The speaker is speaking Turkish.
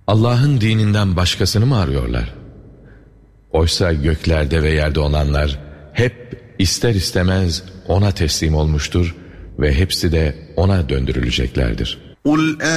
Allah'ın dininden başkasını mı arıyorlar? Oysa göklerde ve yerde olanlar hep ister istemez O'na teslim olmuştur ve hepsi de O'na döndürüleceklerdir.